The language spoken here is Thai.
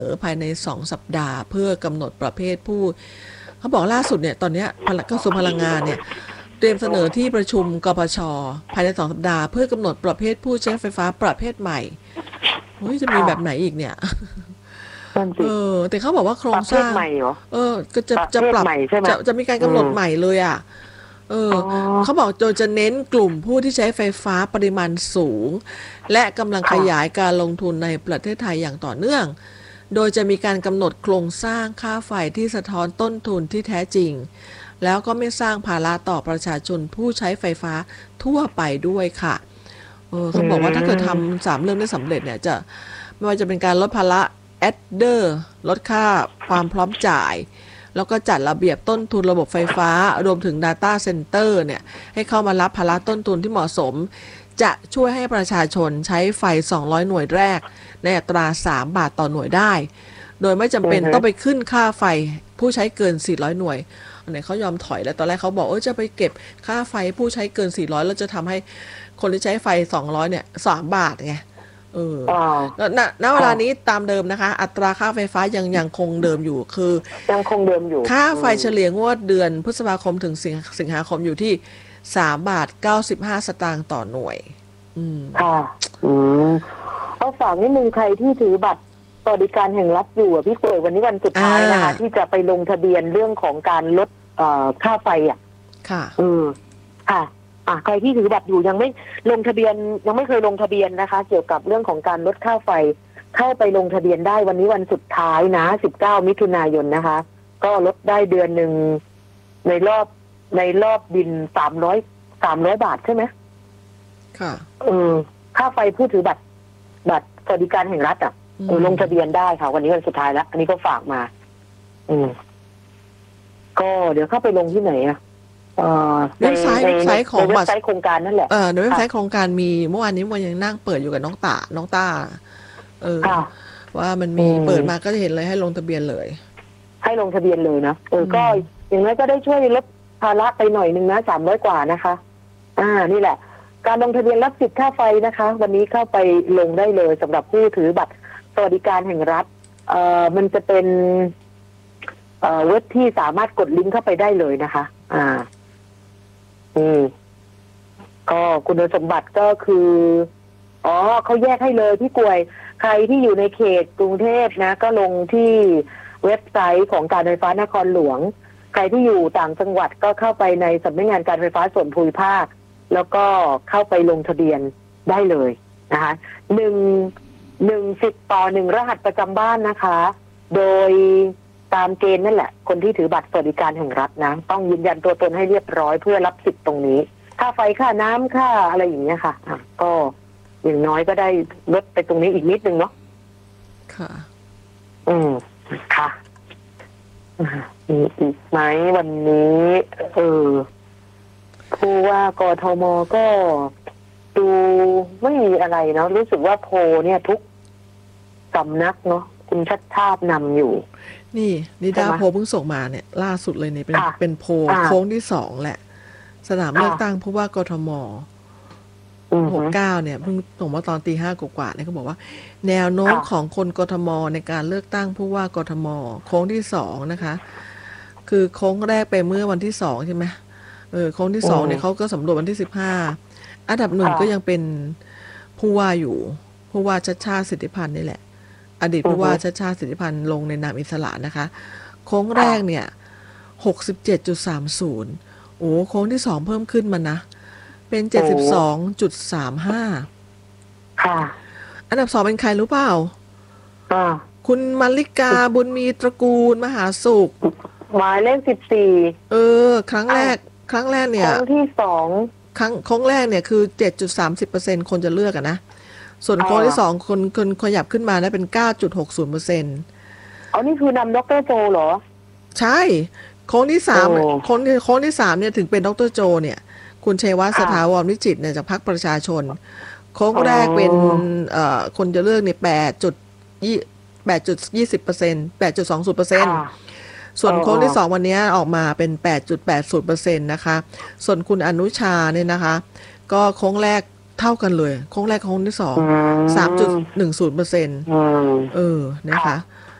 ภายใน2 สัปดาห์เพื่อกำหนดประเภทผู้เขาบอกล่าสุดเนี่ยตอนนี้กระทรวงพลังงานเนี่ยเตรียมเสนอที่ประชุมกพชภายใน2 สัปดาห์เพื่อกำหนดประเภทผู้ใช้ไฟฟ้าประเภทใหม่จะมีแบบไหนอีกเนี่ยแต่เขาบอกว่าโครงสร้างก็จะปรับจะมีการกำหนดใหม่เลยอ่ะเขาบอกโดยจะเน้นกลุ่มผู้ที่ใช้ไฟฟ้าปริมาณสูงและกำลังขยายการลงทุนในประเทศไทยอย่างต่อเนื่องโดยจะมีการกำหนดโครงสร้างค่าไฟที่สะท้อนต้นทุนที่แท้จริงแล้วก็ไม่สร้างภาระต่อประชาชนผู้ใช้ไฟฟ้าทั่วไปด้วยค่ะเขาบอกว่าถ้าเกิดทำ3 เรื่องได้สำเร็จเนี่ยจะไม่ว่าจะเป็นการลดภาระแอดเดอร์ลดค่าความพร้อมจ่ายแล้วก็จัดระเบียบต้นทุนระบบไฟฟ้ารวมถึง Data Center เนี่ยให้เข้ามารับภาระต้นทุนที่เหมาะสมจะช่วยให้ประชาชนใช้ไฟ200หน่วยแรกในอัตรา3 บาทต่อหน่วยได้โดยไม่จำเป็นต้องไปขึ้นค่าไฟผู้ใช้เกิน400หน่วยเนี่ยเขายอมถอยแล้วตอนแรกเขาบอกจะไปเก็บค่าไฟผู้ใช้เกิน400แล้วจะทำให้คนที่ใช้ไฟ200เนี่ย3 บาทไงณเวลานี้ตามเดิมนะคะอัตราค่าไฟฟ้ายังคงเดิมอยู่คือยังคงเดิมอยู่ค่าไฟเฉลี่ยงวดเดือนพฤษภาคมถึงสิงหาคมอยู่ที่3 บาท 95 สตางค์ต่อหน่วยค่ะเอาฝากนิดนึงใครที่ถือบัตรสวัสดิการแห่งรัฐอยู่พี่เกยวันนี้วันสุดท้ายนะคะที่จะไปลงทะเบียนเรื่องของการลดค่าไฟค่ะค่ะใครที่ถือบัตรอยู่ยังไม่ลงทะเบียนยังไม่เคยลงทะเบียนนะคะเกี่ยวกับเรื่องของการลดค่าไฟเข้าไปลงทะเบียนได้วันนี้วันสุดท้ายนะ19 มิถุนายนนะคะก็ลดได้เดือนหนึ่งในรอบบิน300 บาทใช่ไหมค่ะค่าไฟผู้ถือบัตรสวัสดิการแห่งรัฐลงทะเบียนได้ค่ะวันนี้วันสุดท้ายแล้วอันนี้ก็ฝากมาก็เดี๋ยวเข้าไปลงที่ไหนเว็บไซต์ของเว็บไซต์โครงการนั่นแหละในเว็บไซต์โครงการมีเมื่อวานนี้มันยังนั่งเปิดอยู่กับน้องต้าว่ามันมีเปิดมาก็จะเห็นเลยให้ลงทะเบียนเลยให้ลงทะเบียนเลยนะก็อย่างนั้นก็ได้ช่วยลดภาระไปหน่อยนึงนะ300 กว่านะคะนี่แหละการลงทะเบียนรับสิทธิ์ค่าไฟนะคะวันนี้เข้าไปลงได้เลยสำหรับผู้ถือบัตรสวัสดิการแห่งรัฐมันจะเป็นเว็บที่สามารถกดลิงก์เข้าไปได้เลยนะคะก็คุณสมบัติก็คือเขาแยกให้เลยพี่กวยใครที่อยู่ในเขตกรุงเทพนะก็ลงที่เว็บไซต์ของการไฟฟ้านครหลวงใครที่อยู่ต่างจังหวัดก็เข้าไปในสำนักงานการไฟฟ้าส่วนภูมิภาคแล้วก็เข้าไปลงทะเบียนได้เลยนะคะ1 สิทธิ์ต่อ 1 รหัสประจำบ้านนะคะโดยตามเกณฑ์นั่นแหละคนที่ถือบัตรสวัสดิการแห่งรัฐนะต้องยืนยันตัวตนให้เรียบร้อยเพื่อรับสิทธิ์ตรงนี้ค่าไฟค่าน้ำค่าอะไรอย่างเงี้ยค่ะก็อย่างน้อยก็ได้ลดไปตรงนี้อีกนิดนึงเนาะค่ะค่ะมีอีกไหมวันนี้ผู้ว่ากทมก็ดูไม่มีอะไรเนาะรู้สึกว่าโพเนี่ยทุกสำนักเนาะคุณชัดชาตินำอยู่นี่นิดาโพเพิ่งส่งมาเนี่ยล่าสุดเลยเนี่ยเป็นโพโค้งที่2แหละสนามเลือกตั้งผู้ว่ากทม69เนี่ยเพิ่งส่งมาตอนตี 5 กว่าเนี่ยเขาบอกว่าแนวโน้มของคนกทมในการเลือกตั้งผู้ว่ากทมโค้งที่2นะคะคือโค้งแรกไปเมื่อวันที่2ใช่ไหมโค้งที่2เนี่ยเขาก็สำรวจวันที่15อันดับ1ก็ยังเป็นผู้ว่าอยู่ผู้ว่าชัชชาติสิทธิพันธ์นี่แหละอดีตผู้ว่าชัชชาติสิทธิพันธ์ลงในนามอิสระนะคะโค้งแรกเนี่ย 67.30 โค้งที่2เพิ่มขึ้นมานะเป็น 72.35 ค่ะอันดับ2เป็นใครรู้เปล่าคุณมาริกาบุญมีตระกูลมหาสุขหมายเลข 14ครั้งแรกเนี่ยครั้งที่2 โค้งแรกเนี่ยคือ 7.30% คนจะเลือกนะส่วนโค้งที่2คนขยับขึ้นมาได้เป็น 9.60% นี่คือนำดร.โจเหรอใช่โค้งที่3โค้งที่3เนี่ยถึงเป็นดร.โจเนี่ยคุณชัยวัฒน์สถาวรวิจิตรเนี่ยจากพรรคประชาชนโค้งแรกเป็นคนจะเลือกเนี่ย 8.20% 8.20% ส่วนโค้งที่2วันนี้ออกมาเป็น 8.80% นะคะส่วนคุณอนุชาเนี่ยนะคะก็โค้งแรกเท่ากันเลยโค้งแรกโค้งที่2 3.10% นะคะ